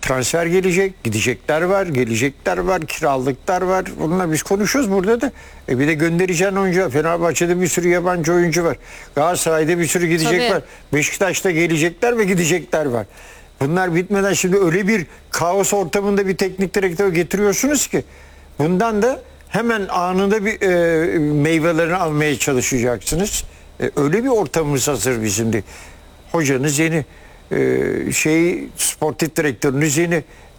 transfer gelecek, gidecekler var, gelecekler var, kiralıklar var. Bunlar biz konuşuyoruz burada da. Bir de göndereceğin oyuncu var. Fenerbahçe'de bir sürü yabancı oyuncu var. Galatasaray'da bir sürü gidecek Tabii. var. Beşiktaş'ta gelecekler ve gidecekler var. Bunlar bitmeden şimdi öyle bir kaos ortamında bir teknik direktör getiriyorsunuz ki bundan da hemen anında bir meyvelerini almaya çalışacaksınız. Öyle bir ortamımız hazır bizim de. Hocanız yeni, sportif direktörünüz yeni,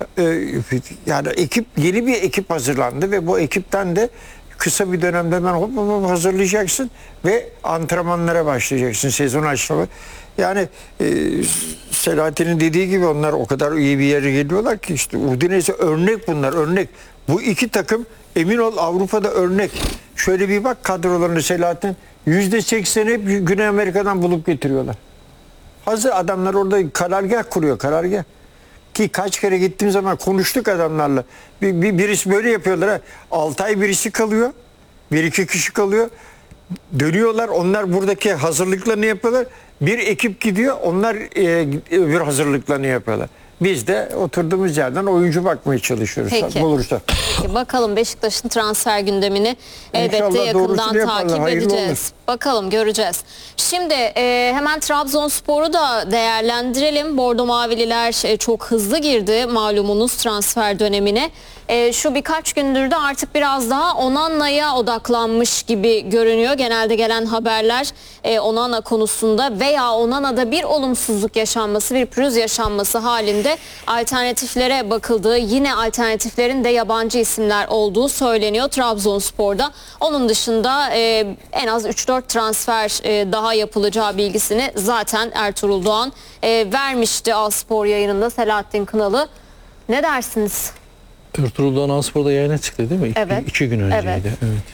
yani yeni bir ekip hazırlandı ve bu ekipten de kısa bir dönemde hemen hop hazırlayacaksın ve antrenmanlara başlayacaksın sezon açılımı. Yani Selahattin'in dediği gibi onlar o kadar iyi bir yere geliyorlar ki işte Udinese örnek bunlar, örnek. Bu iki takım emin ol Avrupa'da örnek. Şöyle bir bak kadrolarını Selahattin %80'i hep Güney Amerika'dan bulup getiriyorlar. Hazır adamlar orada karargah kuruyor, karargah. Ki kaç kere gittiğim zaman konuştuk adamlarla. Birisi böyle yapıyorlar. Ha. 6 ay birisi kalıyor. 1-2 kişi kalıyor. Dönüyorlar. Onlar buradaki hazırlıklarını yapıyorlar. Bir ekip gidiyor. Onlar öbür hazırlıklarını yapıyorlar. Biz de oturduğumuz yerden oyuncu bakmaya çalışıyoruz. Peki. Bulursa. Peki bakalım Beşiktaş'ın transfer gündemini elbette İnşallah yakından doğrusunu yaparlar, takip hayırlı edeceğiz. olur. Bakalım göreceğiz. Şimdi hemen Trabzonspor'u da değerlendirelim. Bordo Mavililer çok hızlı girdi malumunuz transfer dönemine. Şu birkaç gündür de artık biraz daha Onana'ya odaklanmış gibi görünüyor. Genelde gelen haberler Onana konusunda veya Onana'da bir olumsuzluk yaşanması, bir pürüz yaşanması halinde alternatiflere bakıldığı, yine alternatiflerin de yabancı isimler olduğu söyleniyor Trabzonspor'da. Onun dışında en az 3-4 transfer daha yapılacağı bilgisini zaten Ertuğrul Doğan vermişti A-Spor yayınında Selahattin Kınalı. Ne dersiniz? Ertuğrul Doğan A-Spor'da yayına çıktı değil mi? Evet. İki gün önceydi. Evet.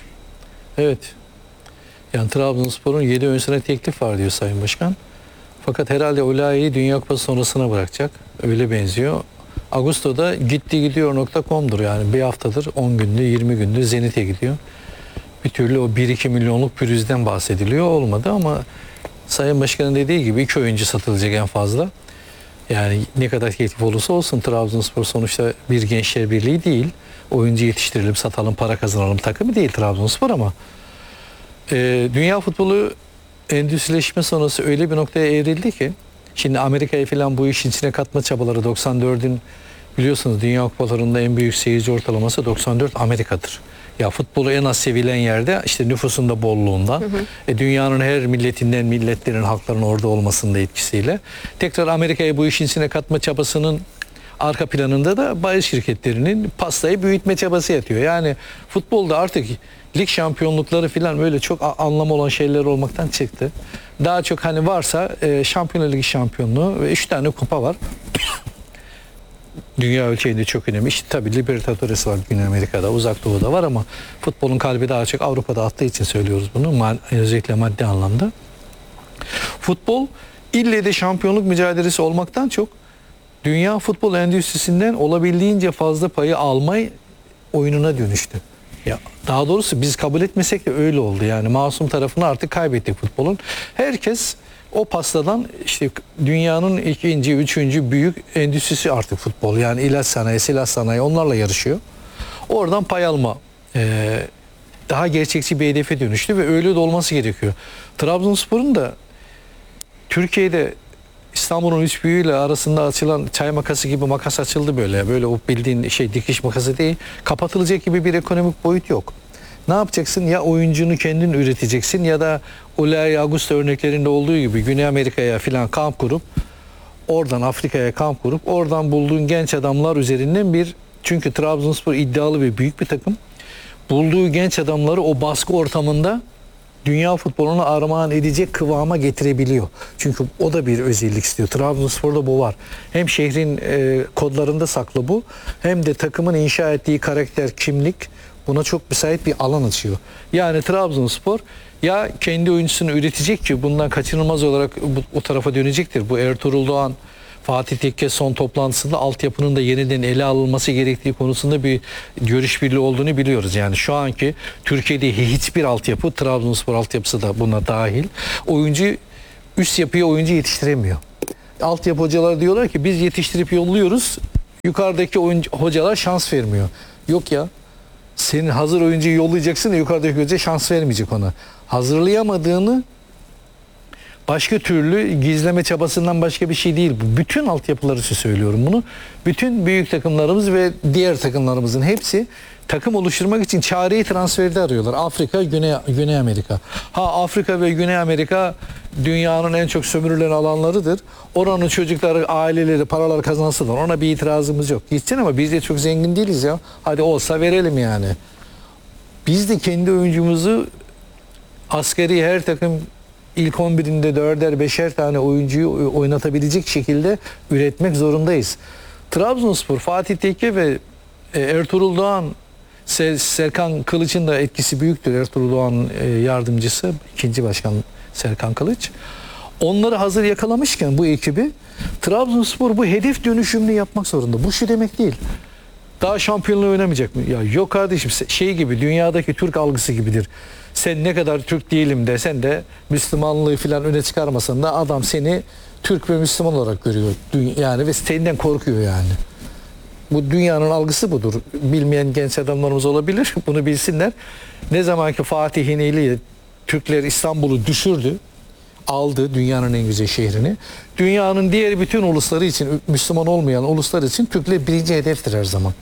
Evet. Yani Trabzonspor'un 7 ön sene teklif var diyor Sayın Başkan. Fakat herhalde Olayi'yi Dünya Kupası sonrasına bırakacak. Öyle benziyor. Ağustos'ta gittigidiyor.com'dur yani bir haftadır 10 gündür 20 gündür Zenit'e gidiyor. Bir türlü o 1-2 milyonluk pürüzden bahsediliyor, olmadı ama Sayın Başkan'ın dediği gibi 2 oyuncu satılacak en fazla. Yani ne kadar teklif olursa olsun Trabzonspor sonuçta bir gençler birliği değil. Oyuncu yetiştirelim, satalım, para kazanalım takımı değil Trabzonspor ama dünya futbolu endüstrileşme sonrası öyle bir noktaya evrildi ki şimdi Amerika'yı falan bu işin içine katma çabaları 94'ün biliyorsunuz Dünya Kupalarında en büyük seyirci ortalaması 94 Amerika'dır. Ya futbolu en az sevilen yerde işte nüfusun da bolluğundan, dünyanın her milletinden milletlerin halkların orada olmasının da etkisiyle tekrar Amerika'yı bu işin içine katma çabasının arka planında da bahis şirketlerinin pastayı büyütme çabası yatıyor. Yani futbolda artık lig şampiyonlukları falan böyle çok anlamı olan şeyler olmaktan çıktı. Daha çok hani varsa Şampiyonlar Ligi şampiyonluğu ve 3 tane kupa var. Dünya ölçeğinde çok önemli. İşte tabii Libertadores var Güney Amerika'da, Uzak Doğu'da var ama futbolun kalbi daha çok Avrupa'da attığı için söylüyoruz bunu. Özellikle maddi anlamda. Futbol ille de şampiyonluk mücadelesi olmaktan çok dünya futbol endüstrisinden olabildiğince fazla payı alma oyununa dönüştü. Ya daha doğrusu biz kabul etmesek de öyle oldu. Yani masum tarafını artık kaybettik futbolun. Herkes o pastadan işte dünyanın ikinci, üçüncü büyük endüstrisi artık futbol. Yani ilaç sanayi, silah sanayi onlarla yarışıyor. Oradan pay alma daha gerçekçi bir hedefe dönüştü ve öyle de olması gerekiyor. Trabzonspor'un da Türkiye'de İstanbul'un üç büyüğüyle arasında açılan çay makası gibi makas açıldı böyle. Böyle o bildiğin dikiş makası değil. Kapatılacak gibi bir ekonomik boyut yok. Ne yapacaksın? Ya oyuncunu kendin üreteceksin ya da Olayi Augusto örneklerinde olduğu gibi Güney Amerika'ya filan kamp kurup oradan Afrika'ya kamp kurup oradan bulduğun genç adamlar üzerinden çünkü Trabzonspor iddialı ve büyük bir takım. Bulduğu genç adamları o baskı ortamında dünya futboluna armağan edecek kıvama getirebiliyor. Çünkü o da bir özellik istiyor. Trabzonspor'da bu var. Hem şehrin kodlarında saklı bu, hem de takımın inşa ettiği karakter, kimlik buna çok müsait bir alan açıyor. Yani Trabzonspor ya kendi oyuncusunu üretecek ki bundan kaçınılmaz olarak o tarafa dönecektir. Bu Ertuğrul Doğan, Fatih Tekke son toplantısında altyapının da yeniden ele alınması gerektiği konusunda bir görüş birliği olduğunu biliyoruz. Yani şu anki Türkiye'de hiçbir altyapı, Trabzonspor altyapısı da buna dahil, üst yapıya oyuncu yetiştiremiyor. Altyapı hocaları diyorlar ki biz yetiştirip yolluyoruz, Yukarıdaki hocalar şans vermiyor. Yok ya. Senin hazır oyuncuyu yollayacaksın da yukarıdaki hoca şans vermeyecek ona. Hazırlayamadığını başka türlü gizleme çabasından başka bir şey değil bu. Bütün altyapılar için söylüyorum bunu. Bütün büyük takımlarımız ve diğer takımlarımızın hepsi takım oluşturmak için çareyi transferde arıyorlar. Afrika, Güney Amerika. Afrika ve Güney Amerika dünyanın en çok sömürülen alanlarıdır. Oranın çocukları, aileleri paralar kazansınlar. Ona bir itirazımız yok. Gitsin ama biz de çok zengin değiliz ya. Hadi olsa verelim yani. Biz de kendi oyuncumuzu askeri her takım İlk 11'inde 4'er 5'er tane oyuncuyu oynatabilecek şekilde üretmek zorundayız. Trabzonspor, Fatih Tekke ve Ertuğrul Doğan, Serkan Kılıç'ın da etkisi büyüktür. Ertuğrul Doğan yardımcısı, ikinci başkan Serkan Kılıç. Onları hazır yakalamışken bu ekibi, Trabzonspor bu hedef dönüşümünü yapmak zorunda. Bu şu demek değil. Daha şampiyonluğu oynamayacak mı? Ya yok kardeşim, şey gibi, dünyadaki Türk algısı gibidir. Sen ne kadar Türk değilim desen de, Müslümanlığı falan öne çıkarmasan da adam seni Türk ve Müslüman olarak görüyor. Yani ve senden korkuyor yani. Bu dünyanın algısı budur. Bilmeyen genç adamlarımız olabilir. Bunu bilsinler. Ne zamanki Fatih İnönü Türkler İstanbul'u düşürdü, aldı dünyanın en güzel şehrini. Dünyanın diğer bütün ulusları için, Müslüman olmayan uluslar için Türkler birinci hedeftir her zaman.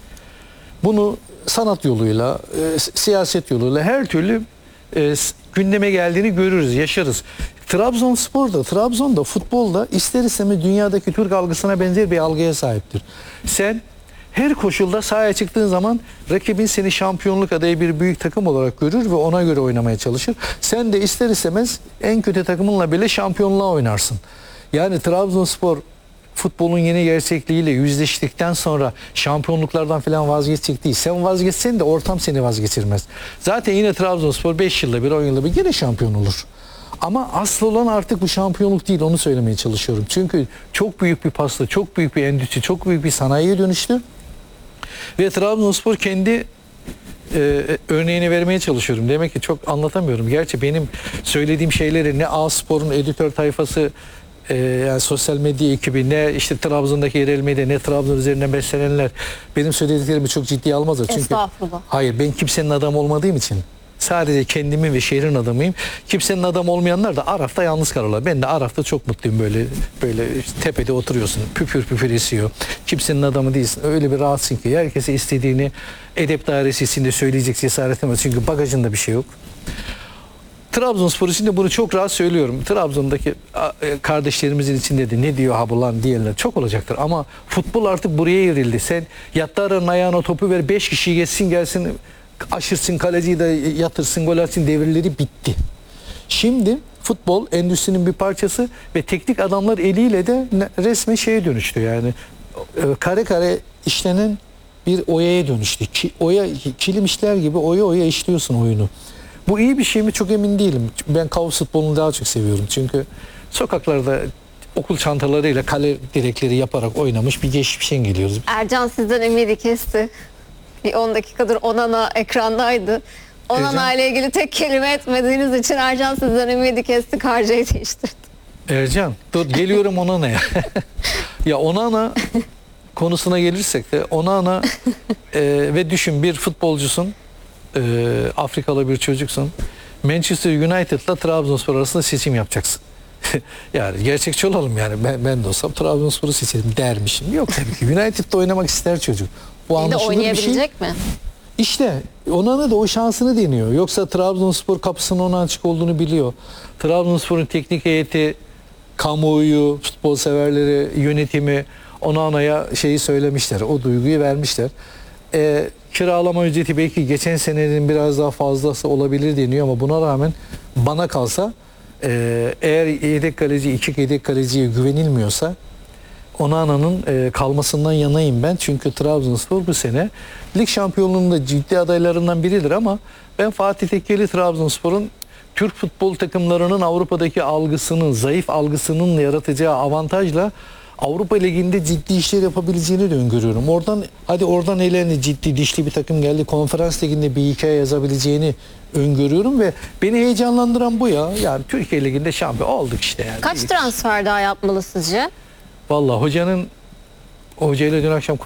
Bunu sanat yoluyla, siyaset yoluyla her türlü gündeme geldiğini görürüz, yaşarız. Trabzon'da, futbolda ister istemez dünyadaki Türk algısına benzer bir algıya sahiptir. Sen her koşulda sahaya çıktığın zaman rakibin seni şampiyonluk adayı bir büyük takım olarak görür ve ona göre oynamaya çalışır. Sen de ister istemez en kötü takımınla bile şampiyonluğa oynarsın. Yani Trabzonspor futbolun yeni gerçekliğiyle yüzleştikten sonra şampiyonluklardan falan vazgeçecek değil. Sen vazgeçsen de ortam seni vazgeçirmez. Zaten yine Trabzonspor 5 yılda bir, 10 yılda bir yine şampiyon olur. Ama asıl olan artık bu şampiyonluk değil, onu söylemeye çalışıyorum. Çünkü çok büyük bir pasta, çok büyük bir endüstri, çok büyük bir sanayiye dönüştü. Ve Trabzonspor kendi örneğini vermeye çalışıyorum. Demek ki çok anlatamıyorum. Gerçi benim söylediğim şeyleri ne A-Spor'un editör tayfası, yani sosyal medya ekibi, ne işte Trabzon'daki yerel medya, ne Trabzon üzerinden beslenenler benim söylediklerimi çok ciddiye almazlar. Çünkü Estağfurullah. hayır, ben kimsenin adamı olmadığım için sadece kendimin ve şehrin adamıyım. Kimsenin adamı olmayanlar da Araf'ta yalnız kalırlar. Ben de Araf'ta çok mutluyum, böyle tepede oturuyorsun. Püfür püfür esiyor. Kimsenin adamı değilsin. Öyle bir rahatsın ki herkese istediğini edep dairesi içinde söyleyecek cesaretim var. Çünkü bagajında bir şey yok. Trabzonspor için de bunu çok rahat söylüyorum. Trabzon'daki kardeşlerimizin içinde de ne diyor ha bu lan diyenler çok olacaktır. Ama futbol artık buraya evrildi. Sen Yattara'nın ayağına topu ver, 5 kişi geçsin gelsin, aşırsın, kaleciyi de yatırsın, gol atsın devirleri bitti. Şimdi futbol endüstrinin bir parçası ve teknik adamlar eliyle de resmen şeye dönüştü yani. Kare kare işlenen bir oyaya dönüştü. Oya, kilim işler gibi oya işliyorsun oyunu. Bu iyi bir şey mi çok emin değilim. Ben kaos futbolunu daha çok seviyorum. Çünkü sokaklarda okul çantalarıyla kale direkleri yaparak oynamış bir geçmişten geliyoruz. Ercan sizden ümidi kesti. Bir 10 dakikadır Onana ekrandaydı. Onana ile ilgili tek kelime etmediğiniz için Ercan sizden ümidi kesti, Karca'yı değiştirdi. Ercan dur geliyorum Onana'ya. Ya Onana konusuna gelirsek de Onana ve düşün, bir futbolcusun, Afrikalı bir çocuksun. Manchester United'la Trabzonspor arasında seçim yapacaksın. Yani gerçekçi olalım yani. Ben de olsam Trabzonspor'u seçerim dermişim. Yok tabii ki. United'da oynamak ister çocuk. Bu anlaşılır bir şey. Oynayabilecek mi? İşte Onana da o şansını deniyor. Yoksa Trabzonspor kapısının ona açık olduğunu biliyor. Trabzonspor'un teknik heyeti, kamuoyu, futbol severleri, yönetimi Onana'ya şeyi söylemişler. O duyguyu vermişler. Kiralama ücreti belki geçen senenin biraz daha fazlası olabilir deniyor ama buna rağmen bana kalsa eğer yedek kaleci, iki yedek kaleciye güvenilmiyorsa Onana'nın kalmasından yanayım ben. Çünkü Trabzonspor bu sene lig şampiyonluğunda ciddi adaylarından biridir ama ben Fatih Tekkeli Trabzonspor'un Türk futbol takımlarının Avrupa'daki algısının, zayıf algısının yaratacağı avantajla Avrupa Ligi'nde ciddi işler yapabileceğini de öngörüyorum. Oradan ellerine ciddi dişli bir takım geldi. Konferans Ligi'nde bir hikaye yazabileceğini öngörüyorum ve beni heyecanlandıran bu ya. Yani Türkiye Ligi'nde şampiyon olduk işte yani. Kaç transfer daha yapmalı sizce? Vallahi hocanın Hoca ile dün akşam